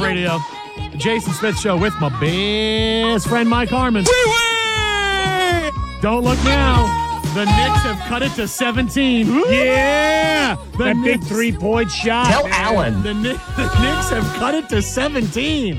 Radio. The Jason Smith Show with my best friend, Mike Harmon. Don't look now. The Knicks have cut it to 17. Yeah! That big 3-point shot. Tell Allen. The Knicks have cut it to 17.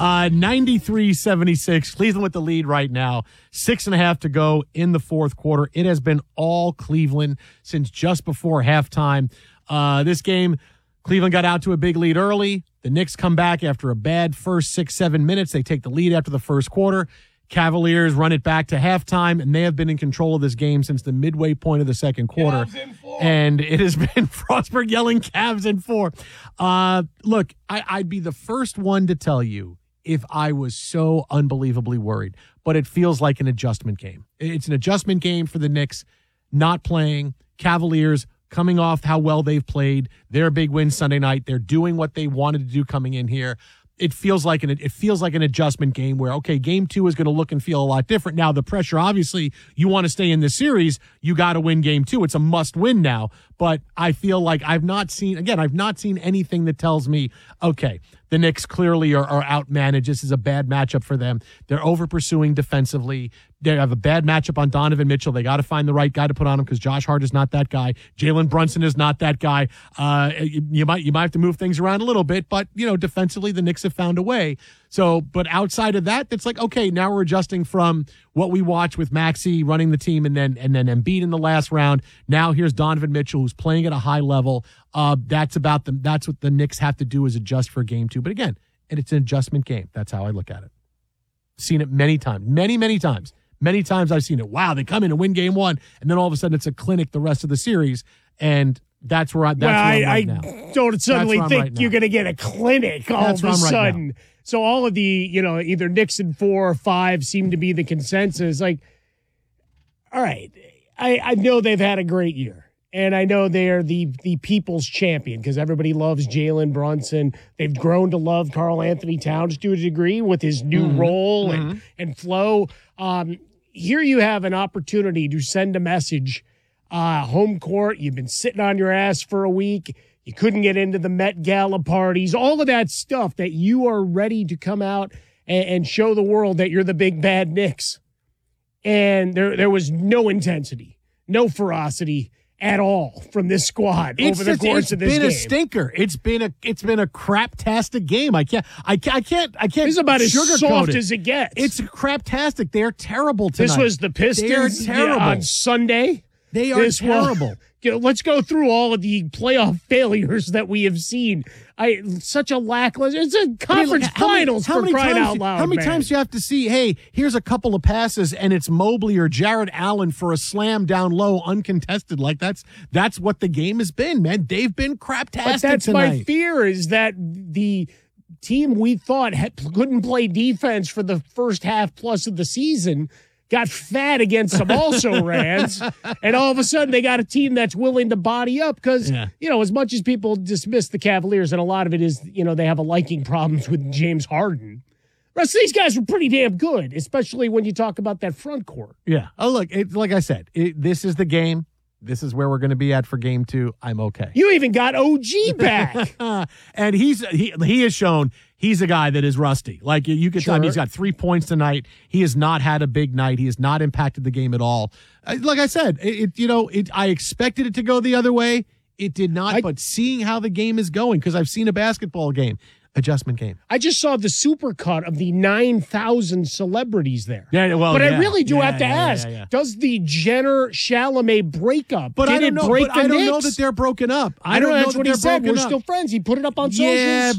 93-76. Cleveland with the lead right now. 6.5 to go in the fourth quarter. It has been all Cleveland since just before halftime. This game, Cleveland got out to a big lead early. The Knicks come back after a bad first 6-7 minutes. They take the lead after the first quarter. Cavaliers run it back to halftime, and they have been in control of this game since the midway point of the second quarter. And it has been Frostberg yelling Cavs in 4. Look, I'd be the first one to tell you if I was so unbelievably worried, but it feels like an adjustment game. It's an adjustment game for the Knicks not playing. Cavaliers coming off how well they've played. Their big win Sunday night. They're doing what they wanted to do coming in here. It feels like an adjustment game where, okay, game 2 is going to look and feel a lot different. Now, the pressure, obviously, you want to stay in this series, you got to win game 2. It's a must win now. But I feel like I've not seen anything that tells me, okay, the Knicks clearly are outmanaged. This is a bad matchup for them. They're over-pursuing defensively. They have a bad matchup on Donovan Mitchell. They got to find the right guy to put on him because Josh Hart is not that guy. Jalen Brunson is not that guy. You might have to move things around a little bit, but, defensively, the Knicks have found a way. So, but outside of that, it's like, okay, now we're adjusting from what we watched with Maxey running the team and then Embiid in the last round. Now here's Donovan Mitchell who's playing at a high level. That's what the Knicks have to do is adjust for game 2. But again, it's an adjustment game. That's how I look at it. Seen it many times, many times. Many times I've seen it. Wow, they come in and win game 1, and then all of a sudden it's a clinic the rest of the series, and that's where I'm right now. Don't suddenly think you're going to get a clinic all of a sudden. So all of the, either Knicks in 4 or 5 seem to be the consensus. Like, all right, I know they've had a great year. And I know they are the people's champion because everybody loves Jalen Brunson. They've grown to love Karl Anthony Towns to a degree with his new role and flow. Here you have an opportunity to send a message. Home court, you've been sitting on your ass for a week. You couldn't get into the Met Gala parties. All of that stuff that you are ready to come out and show the world that you're the big bad Knicks. And there was no intensity, no ferocity at all from this squad over the course of this game. It's been a stinker. It's been a craptastic game. I can't. This is about as soft as it gets. It's craptastic. They're terrible tonight. This was the Pistons on Sunday. They are terrible. Let's go through all of the playoff failures that we have seen. Such a lackluster. It's a conference finals for crying out loud. How many times do you have to see, hey, here's a couple of passes and it's Mobley or Jared Allen for a slam down low, uncontested. Like that's what the game has been, man. They've been craptastic But that's tonight. My fear is that the team we thought couldn't play defense for the first half plus of the season got fat against some also-rans, and all of a sudden they got a team that's willing to body up because, as much as people dismiss the Cavaliers, and a lot of it is, they have a liking problems with James Harden, the rest of these guys were pretty damn good, especially when you talk about that front court. Yeah. Oh, look, like I said, this is the game. This is where we're going to be at for game 2. I'm okay. You even got OG back. And he has shown he's a guy that is rusty. Like you could tell him he's got 3 points tonight. He has not had a big night. He has not impacted the game at all. Like I said, I expected it to go the other way. It did not, but seeing how the game is going, because I've seen a basketball game, adjustment game. I just saw the supercut of the 9,000 celebrities there. Yeah, well, but I really do have to ask: does the Jenner Chalamet breakdown? But I don't know. But I don't know that they're broken up. I don't know. That's what he said. We're still friends. He put it up on socials. Yeah,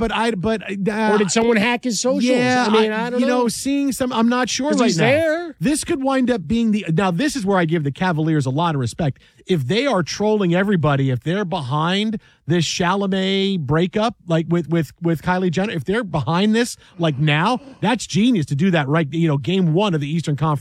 or did someone hack his socials? Yeah, I don't know. Seeing some, I'm not sure right he's now. There. This could wind up being now. This is where I give the Cavaliers a lot of respect. If they are trolling everybody, if they're behind this Chalamet breakup, like with Kylie Jenner, if they're behind this, like now, that's genius to do that right. Game 1 of the Eastern Conference